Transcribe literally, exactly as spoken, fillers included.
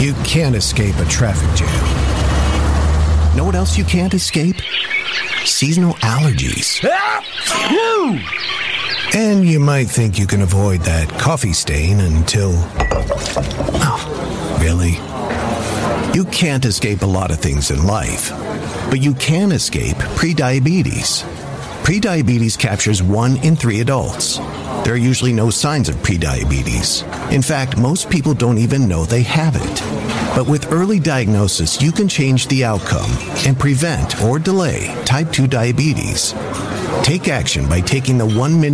You can't escape a traffic jam. Know what else you can't escape? Seasonal allergies. And you might think you can avoid that coffee stain until... Oh, really? You can't escape a lot of things in life, but you can escape prediabetes. Prediabetes captures one in three adults. There are usually no signs of prediabetes. In fact, most people don't even know they have it. But with early diagnosis, you can change the outcome and prevent or delay type two diabetes. Take action by taking the one-minute